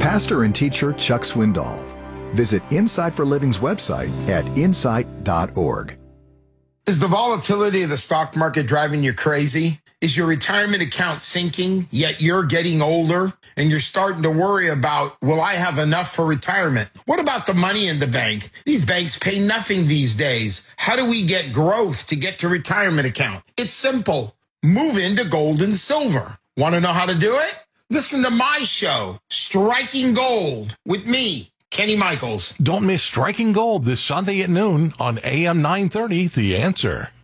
pastor and teacher Chuck Swindoll. Visit Insight for Living's website at insight.org. Is the volatility of the stock market driving you crazy? Is your retirement account sinking, yet you're getting older and you're starting to worry about, will I have enough for retirement? What about the money in the bank? These banks pay nothing these days. How do we get growth to get to retirement account? It's simple. Move into gold and silver. Want to know how to do it? Listen to my show, Striking Gold, with me, Kenny Michaels. Don't miss Striking Gold this Sunday at noon on AM 930, The Answer.